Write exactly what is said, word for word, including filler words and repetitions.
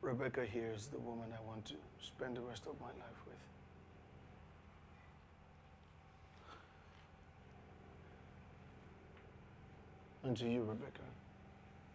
Rebecca here is the woman I want to spend the rest of my life with. And to you, Rebecca,